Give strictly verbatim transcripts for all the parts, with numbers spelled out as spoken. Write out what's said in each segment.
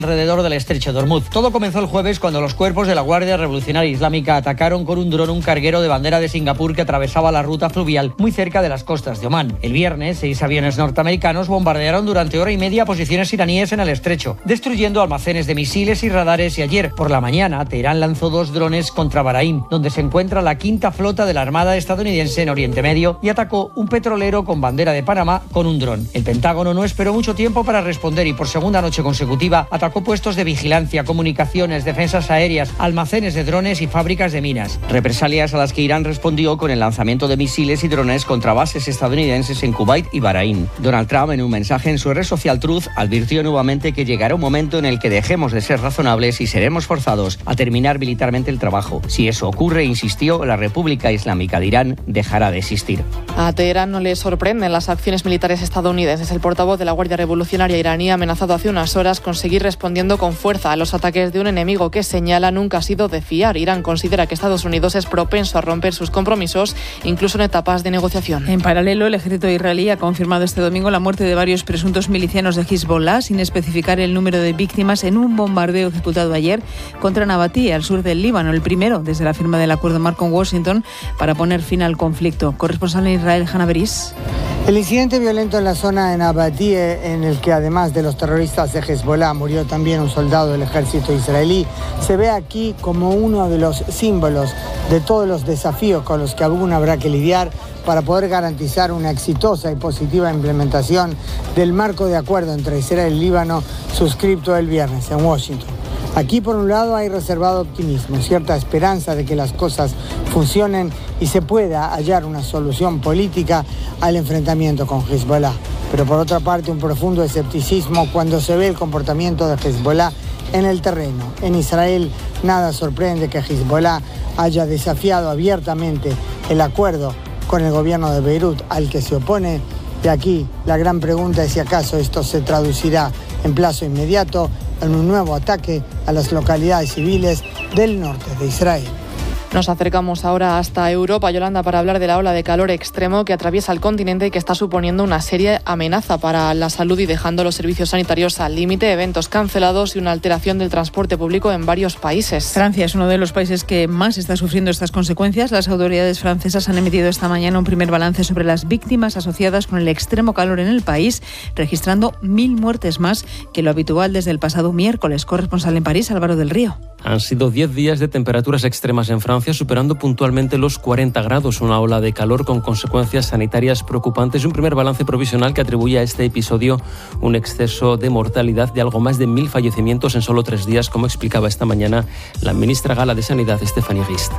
alrededor del estrecho de Ormuz. Todo comenzó el jueves cuando los cuerpos de la Guardia Revolucionaria Islámica atacaron con un dron un carguero de bandera de Singapur que atravesaba la ruta fluvial muy cerca de las costas de Omán. El viernes, seis aviones norteamericanos bombardearon durante hora y media posiciones iraníes en el estrecho, destruyendo almacenes de misiles y radares, y ayer por la mañana Teherán lanzó dos drones contra Bahrein, donde se encuentra la quinta flota de la Armada estadounidense en Oriente Medio, y atacó un petrolero con bandera de Panamá con un dron. El Pentágono no esperó mucho tiempo para responder y por segunda noche consecutiva atacó puestos de vigilancia, comunicaciones, defensas aéreas, almacenes de drones y fábricas de minas. Represalias a las que Irán respondió con el lanzamiento de misiles y drones contra bases estadounidenses en Kuwait y Bahrein. Donald Trump, en un mensaje en su red social Truth, advirtió nuevamente que llegará un momento en el que dejemos de ser razonables y seremos forzados a terminar militarmente el trabajo. Si eso ocurre, insistió, la República Islámica de Irán dejará de existir. A Teherán no le sorprenden las acciones militares estadounidenses. El portavoz de la Guardia Revolucionaria iraní ha amenazado hace unas horas con seguir respondiendo con fuerza a los ataques de un enemigo que señala nunca ha sido de fiar. Irán considera que Estados Unidos es propenso a romper sus compromisos, incluso en etapas de negociación. En paralelo, el ejército israelí ha confirmado este domingo la muerte de varios presuntos milicianos de Hezbollah, sin especificar el número de víctimas, en un bombardeo ejecutado ayer contra Nabatí, al sur del Líbano, el primero desde la firma del acuerdo marco en Washington para poner fin al conflicto. Corresponsal en Israel, Hanna Beris. El incidente violento en la zona de Nabatí, en el que además de los terroristas de Hezbollah murió también un soldado del ejército israelí, se ve aquí como uno de los símbolos de todos los desafíos con los que aún habrá que lidiar para poder garantizar una exitosa y positiva implementación del marco de acuerdo entre Israel y Líbano suscrito el viernes en Washington. Aquí, por un lado, hay reservado optimismo, cierta esperanza de que las cosas funcionen y se pueda hallar una solución política al enfrentamiento con Hezbollah. Pero por otra parte, un profundo escepticismo cuando se ve el comportamiento de Hezbollah en el terreno. En Israel, nada sorprende que Hezbollah haya desafiado abiertamente el acuerdo con el gobierno de Beirut al que se opone. Y aquí la gran pregunta es si acaso esto se traducirá en plazo inmediato en un nuevo ataque a las localidades civiles del norte de Israel. Nos acercamos ahora hasta Europa, Yolanda, para hablar de la ola de calor extremo que atraviesa el continente y que está suponiendo una seria amenaza para la salud y dejando los servicios sanitarios al límite, eventos cancelados y una alteración del transporte público en varios países. Francia es uno de los países que más está sufriendo estas consecuencias. Las autoridades francesas han emitido esta mañana un primer balance sobre las víctimas asociadas con el extremo calor en el país, registrando mil muertes más que lo habitual desde el pasado miércoles. Corresponsal en París, Álvaro del Río. Han sido diez días de temperaturas extremas en Francia, superando puntualmente los cuarenta grados, una ola de calor con consecuencias sanitarias preocupantes. Un primer balance provisional que atribuye a este episodio un exceso de mortalidad de algo más de mil fallecimientos en solo tres días, como explicaba esta mañana la ministra gala de Sanidad, Stéphanie Rist.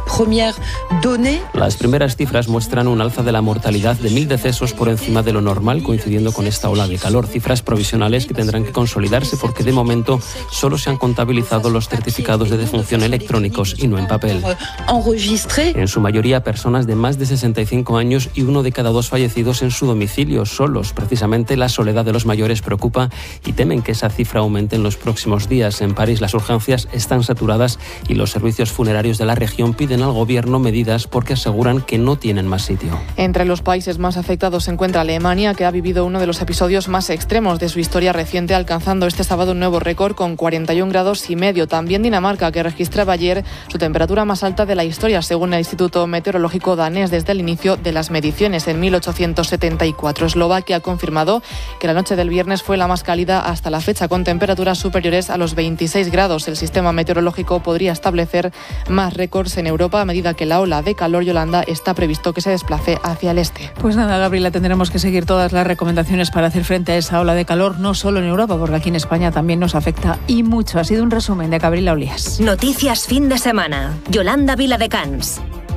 Las primeras cifras muestran un alza de la mortalidad de mil decesos por encima de lo normal, coincidiendo con esta ola de calor. Cifras provisionales que tendrán que consolidarse porque de momento solo se han contabilizado los certificados de defunción electrónicos y no en papel. En su mayoría personas de más de sesenta y cinco años y uno de cada dos fallecidos en su domicilio, solos. Precisamente la soledad de los mayores preocupa y temen que esa cifra aumente en los próximos días. En París las urgencias están saturadas y los servicios funerarios de la región piden al gobierno medidas porque aseguran que no tienen más sitio. Entre los países más afectados se encuentra Alemania, que ha vivido uno de los episodios más extremos de su historia reciente, alcanzando este sábado un nuevo récord con cuarenta y un grados y medio. También Dinamarca, que registraba ayer su temperatura más alta de la historia, según el Instituto Meteorológico danés, desde el inicio de las mediciones en mil ochocientos setenta y cuatro. Eslovaquia ha confirmado que la noche del viernes fue la más cálida hasta la fecha, con temperaturas superiores a los veintiséis grados. El sistema meteorológico podría establecer más récords en Europa a medida que la ola de calor, Yolanda, está previsto que se desplace hacia el este. Pues nada, Gabriela, tendremos que seguir todas las recomendaciones para hacer frente a esa ola de calor, no solo en Europa, porque aquí en España también nos afecta y mucho. Ha sido un resumen de Gabriela Olías. Noticias fin de semana. Yolanda Viladecans.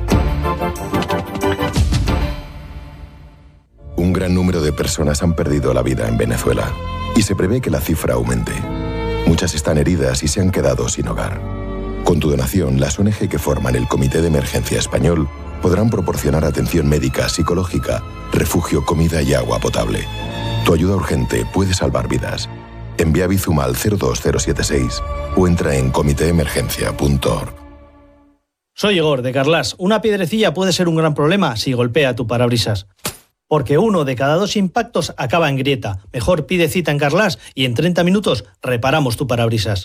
Un gran número de personas han perdido la vida en Venezuela y se prevé que la cifra aumente. Muchas están heridas y se han quedado sin hogar. Con tu donación, las O N G que forman el Comité de Emergencia Español podrán proporcionar atención médica, psicológica, refugio, comida y agua potable. Tu ayuda urgente puede salvar vidas. Envía Bizum al cero dos cero siete seis o entra en comité emergencia punto org. Soy Igor, de Carlas. Una piedrecilla puede ser un gran problema si golpea tu parabrisas. Porque uno de cada dos impactos acaba en grieta. Mejor pide cita en Carglass y en treinta minutos reparamos tu parabrisas.